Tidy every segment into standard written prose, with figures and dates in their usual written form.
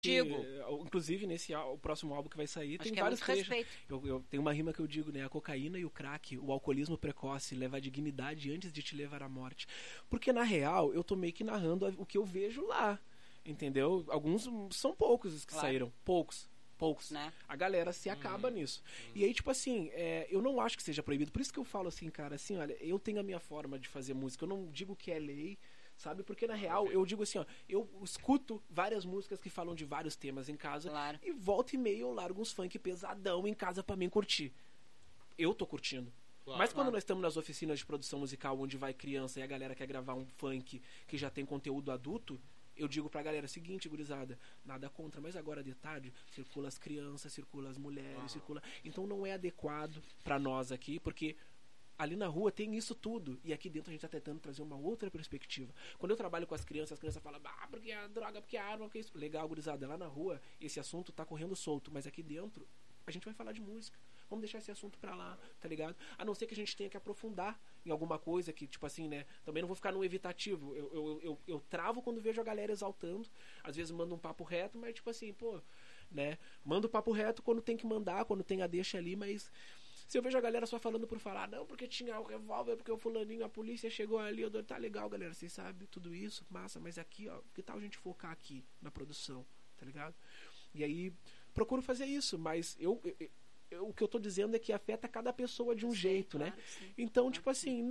Digo. Inclusive, o próximo álbum que vai sair, Acho tem que é vários muito trechos. respeito. Eu tenho uma rima que eu digo, né? A cocaína e o crack, o alcoolismo precoce, leva a dignidade antes de te levar à morte. Porque, na real, eu tô meio que narrando o que eu vejo lá. Entendeu? Alguns são poucos os que saíram. Poucos. Né? A galera se acaba nisso. E aí, tipo assim, eu não acho que seja proibido. Por isso que eu falo assim, cara, assim, olha, eu tenho a minha forma de fazer música. Eu não digo que é lei, sabe? Porque, na real, eu digo assim, ó, eu escuto várias músicas que falam de vários temas em casa. Claro. E volta e meia eu largo uns funk pesadão em casa pra mim curtir. Eu tô curtindo. Claro. Mas quando nós estamos nas oficinas de produção musical, onde vai criança e a galera quer gravar um funk que já tem conteúdo adulto, eu digo pra galera, seguinte, gurizada, nada contra, mas agora de tarde circula as crianças, circula as mulheres, circula... Então não é adequado pra nós aqui, porque ali na rua tem isso tudo, e aqui dentro a gente tá tentando trazer uma outra perspectiva. Quando eu trabalho com as crianças falam, porque é droga, porque é arma, porque é isso. Legal, gurizada, lá na rua esse assunto tá correndo solto, mas aqui dentro a gente vai falar de música. Vamos deixar esse assunto pra lá, tá ligado? A não ser que a gente tenha que aprofundar em alguma coisa que, tipo assim, né? Também não vou ficar no evitativo. Eu travo quando vejo a galera exaltando. Às vezes mando um papo reto, mas tipo assim, pô, né? Mando o papo reto quando tem que mandar, quando tem a deixa ali, mas se eu vejo a galera só falando por falar, não, porque tinha o revólver, porque o fulaninho, a polícia chegou ali, eu dou, tá legal, galera, vocês sabem tudo isso, massa, mas aqui, ó, que tal a gente focar aqui na produção, tá ligado? E aí, procuro fazer isso, mas o que eu tô dizendo é que afeta cada pessoa de um jeito, claro, né? sim. Então, Claro, tipo assim,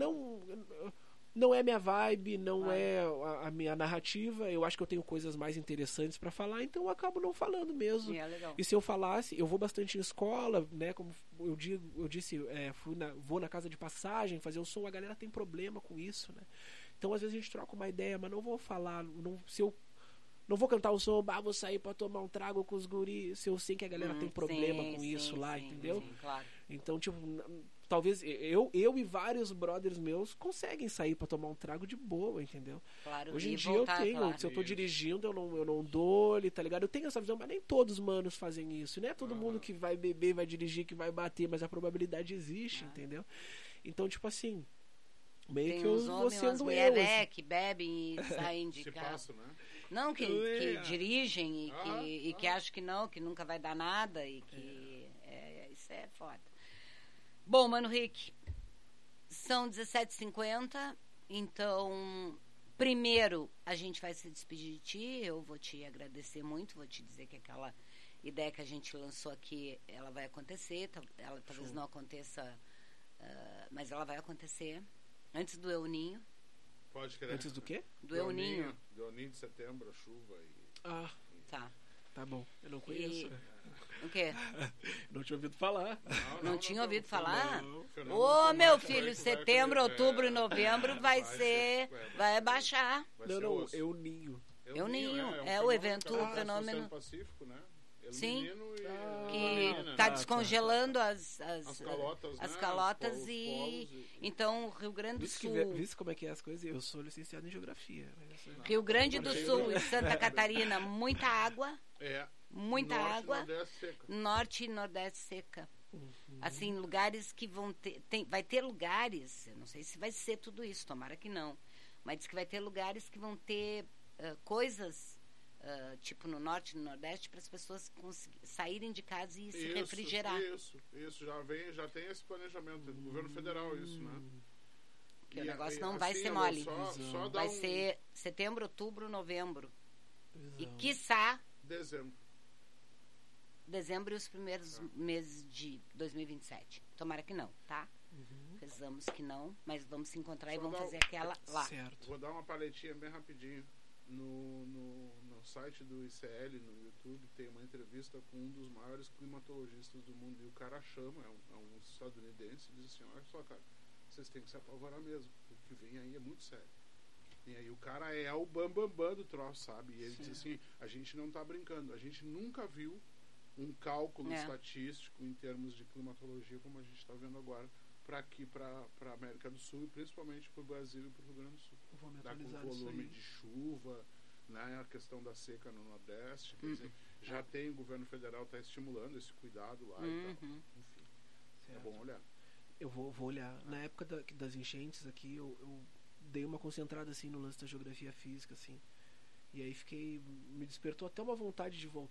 não é minha vibe, não é a minha narrativa. Eu acho que eu tenho coisas mais interessantes pra falar, então eu acabo não falando mesmo. E é legal. E se eu falasse, eu vou bastante em escola, né? Como eu disse, vou na casa de passagem fazer o som, a galera tem problema com isso, né? Então às vezes a gente troca uma ideia, mas não vou falar, se eu não vou cantar o som, vou sair pra tomar um trago com os guris, se eu sei que a galera tem problema com isso lá, entendeu? Sim, claro. Então, tipo, talvez eu e vários brothers meus conseguem sair pra tomar um trago de boa, entendeu? Claro, Hoje em e dia voltar, eu tenho, claro. se eu tô dirigindo, eu não dou, tá ligado? Eu tenho essa visão, mas nem todos os manos fazem isso. Não é todo mundo que vai beber, vai dirigir, que vai bater, mas a probabilidade existe, entendeu? Então, tipo assim, meio Tem que eu uns vou homens, umas sendo mulheres assim. que bebem e saem de Se casa. passa, né? Não, que dirigem e que acham que não, que nunca vai dar nada e que isso é foda. Bom, Mano Rick, são 17h50, então primeiro a gente vai se despedir de ti, eu vou te agradecer muito, vou te dizer que aquela ideia que a gente lançou aqui, ela vai acontecer, ela talvez não aconteça, mas ela vai acontecer antes do El Ninho. Pode crer. Antes do quê? Do El Ninho. Do El Ninho de setembro, a chuva e... Ah, Tá bom. Eu não conheço. O quê? Não tinha ouvido falar. Não tinha ouvido falar? Fernando Ô, meu Tomate filho, vai setembro, crer, outubro e novembro vai baixar. vai Não, ser não, osso. Eu Ninho. El Ninho, um é o evento, fenômeno, o fenômeno. Oceano Pacífico, né? El Sim. Menino e Que Menina, tá né? descongelando as calotas, as né? calotas Os e polos e- então o Rio Grande do Sul, Visto como é que é as coisas? Eu sou licenciado em geografia. Rio Grande do Sul e Santa Catarina, muita água, muita Norte, água, Nordeste seca. Norte e Nordeste seca. Assim, lugares que vão ter, vai ter lugares, eu não sei se vai ser tudo isso, tomara que não, mas diz que vai ter lugares que vão ter coisas tipo no Norte e no Nordeste para as pessoas saírem de casa e se refrigerar. Isso, já tem esse planejamento do governo federal, isso, né? Que o negócio não vai assim, ser mole. Só dá Vai ser setembro, outubro, novembro. E Visão. quiçá dezembro. e os primeiros meses de 2027. Tomara que não, tá? Rezamos que não, mas vamos se encontrar e Só vamos dá fazer aquela lá. Certo. Vou dar uma paletinha bem rapidinho. No site do ICL, no YouTube, tem uma entrevista com um dos maiores climatologistas do mundo. E o cara chama, é um estadunidense, e diz assim: olha só, cara, vocês têm que se apavorar mesmo. O que vem aí é muito sério. E aí o cara é o bambambam do troço, sabe? E ele diz assim: a gente não tá brincando, a gente nunca viu um cálculo estatístico em termos de climatologia como a gente está vendo agora para aqui, para a América do Sul e principalmente para o Brasil e para o Rio Grande do Sul. Vou me Com atualizar volume isso aí. de chuva, né, a questão da seca no Nordeste, quer dizer, já tem, o governo federal está estimulando esse cuidado lá e tal. Enfim, é Certo. bom olhar. Eu vou olhar. Na época das enchentes aqui, eu dei uma concentrada assim no lance da geografia física, assim. E aí me despertou até uma vontade de voltar